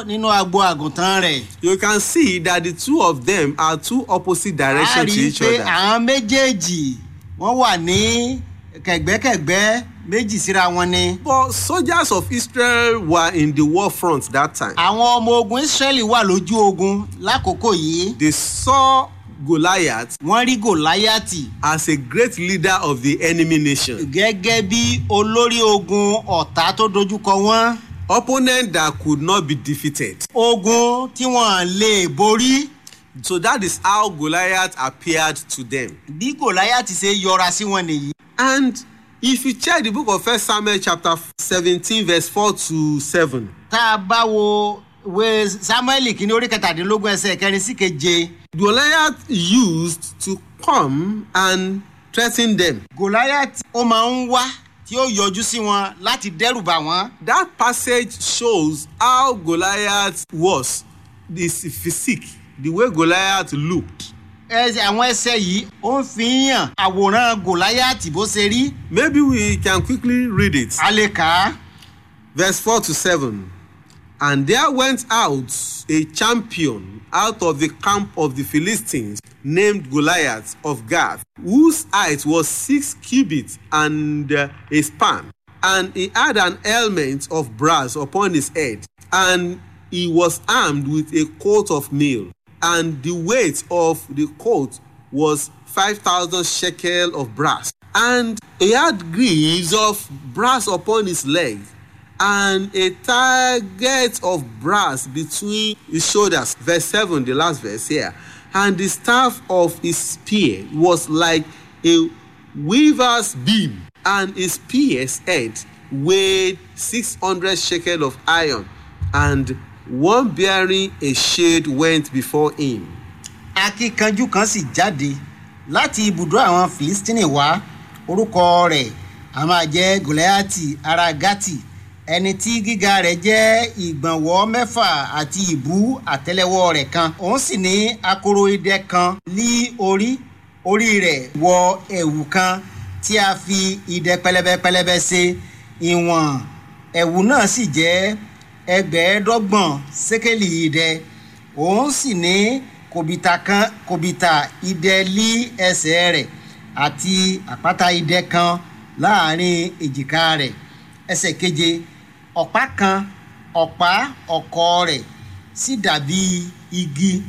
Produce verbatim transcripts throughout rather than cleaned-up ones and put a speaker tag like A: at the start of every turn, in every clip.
A: lọ nínú agbo àgùntàn rẹ̀.
B: You can see that the two of them are two opposite directions to each
A: a rí i pé
B: other.
A: àwọn méjèèjì wọ́n wà ní kẹ̀gbẹ́kẹ̀gbẹ́ méjì síra wọn ni.
B: But soldiers of Israel were in the war front that time.
A: àwọn ọmọ ogun Ísírẹ́lì wà lójú ogun lákòókò yìí.
B: They saw Goliath
A: wọ́n rí Gòláyátì
B: as a great leader of the enemy nation.
A: gẹ́gẹ́ bí olórí ogun ọ̀tá tó dojúkọ wọ́n.
B: Opponent that could not be defeated.
A: ogun tí wọ́n lè borí.
B: So that is how Goliath appeared to them.
A: bí Gòláyátì ṣe yọra sí wọn nìyí.
B: And if you check the book of First Samuel chapter seventeen verse four to seven.
A: tá a bá wo ìwé Sámúẹ́lì kìíní orí kẹtàdínlógún ẹsẹ̀ kẹrin sí keje.
B: Goliath used to come and threaten them.
A: Gòláyátì ó máa ń wá tí ó yọjú sí wọn láti dẹ́rù bà wọ́n.
B: That passage shows how Goliath was, his physique, the way Goliath looked.
A: ẹsẹ̀ àwọn ẹsẹ̀ yìí ó ń fi hàn àwòrán Gòláyátì bó ṣe rí.
B: Maybe we can quickly read it.
A: a lè kà á.
B: Verse four to seven. And there went out a champion out of the camp of the Philistines, named Goliath of Gath, whose height was six cubits and uh, a span. And he had an helmet of brass upon his head, and he was armed with a coat of mail. And the weight of the coat was five thousand shekel of brass. And he had greaves of brass upon his legs, and a target of brass between his shoulders. Verse seven, the last verse here. And the staff of his spear was like a weaver's beam, and his spear's head weighed six hundred shekel of iron, and one bearing a shade went before him.
A: akíkanjú kan sì jáde láti ibùdó àwọn Fìlístínì wá, orúkọ rẹ̀ a máa jẹ́ Gòláyátì ará Gátì, ẹni tí gíga rẹ̀ jẹ́ ìgbọ̀nwọ́ mẹ́fà àti ìbú àtẹ́lẹwọ́ rẹ̀ kan. òun sì ní akoro idẹ kan lí orí orí rẹ̀ wọ ẹ̀wù kan tí a fi idẹ pẹlẹbẹ pẹlẹbẹ ṣe. ìwọ̀n ẹ̀wù náà sì jẹ́ ẹgbẹ̀ẹ́dọ́gbọ̀n sékélì idẹ. òun sì ní kòbìtà kan kòbìtà idẹ lí ẹsẹ̀ rẹ̀ àti àpáta idẹ kan láàrin èjìká rẹ̀. ẹsẹ̀ keje, ọ̀pá kan ọ̀pá ọ̀kọ̀ rẹ̀ sì dàbí igi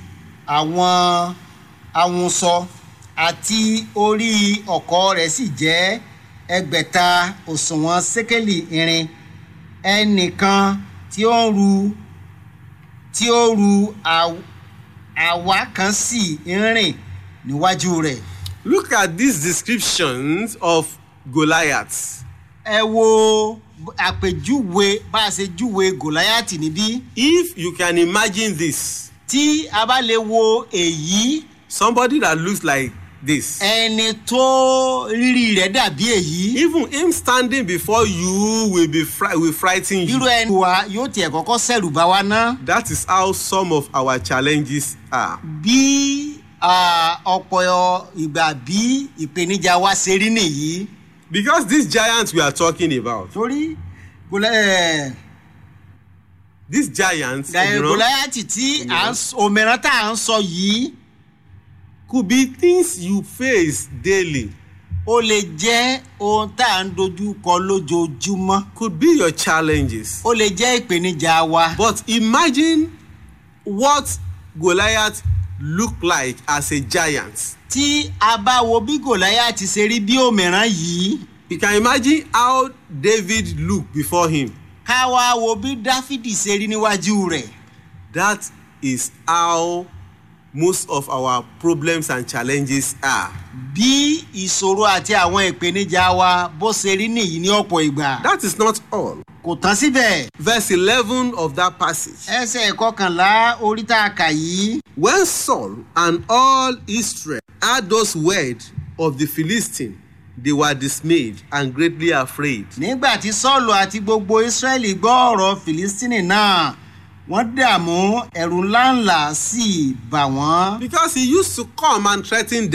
A: àwọn àwùnsọ, àti orí ọ̀kọ̀ rẹ̀ sì jẹ́ ẹgbẹ̀ta òṣùwọ̀n sékélì irin. ẹnìkan tí ó ń ru tí ó ru àwa kan sì ń rìn níwájú rẹ̀.
B: Look at these descriptions of Goliath.
A: ẹ wo àpèjúwe bá a ṣe júwe Gòláyátì níbí.
B: If you can imagine this,
A: tí a bá lè wo èyí.
B: somebody that looks like this,
A: ẹni tó rírì rẹ̀ dàbí èyí.
B: even him standing before you will be fri will frighten you.
A: irú ẹni wa yóò tiẹ̀ kọ́kọ́ ṣẹ̀rù bá wa ná.
B: That is how some of our challenges are.
A: bí ọ̀pọ̀ ìgbà bí ìpèníjà wa ṣe rí nìyí.
B: Because these giants we are talking about.
A: torí
B: these giants,
A: Gòláyátì tí òmìrán tá à ń sọ yìí,
B: could be things you face daily.
A: ó lè jẹ́ ohun tá à ń dojú kọ lójoojúmọ́.
B: Could be your challenges.
A: ó lè jẹ́ ìpèníjà wa.
B: But imagine what Goliath looked like as a giant.
A: tí a bá wo bí Gòláyátì ṣe rí bí òmìrán yìí.
B: You can imagine how David looked before him.
A: ká wá wo bí Dáfídì ṣe rí níwájú rẹ̀.
B: That is how most of our problems and challenges are.
A: bí ìṣòro àti àwọn ìpèníjà wa bó ṣe rí nìyí ní ọ̀pọ̀ ìgbà.
B: That is not all.
A: kò tán síbẹ̀.
B: Verse eleven of that passage.
A: ẹsẹ̀ kọkànlá orí tá a kà yìí.
B: When Saul and all Israel heard those words of the Philistine, they were dismayed and greatly afraid.
A: nígbà tí Sọ́ọ̀lù àti gbogbo Ísírẹ́lì gbọ́ ọ̀rọ̀ Fìlístínì náà, wọ́n dààmú, ẹ̀rù ńláńlá sì bà wọ́n.
B: Because he used to come and threaten them.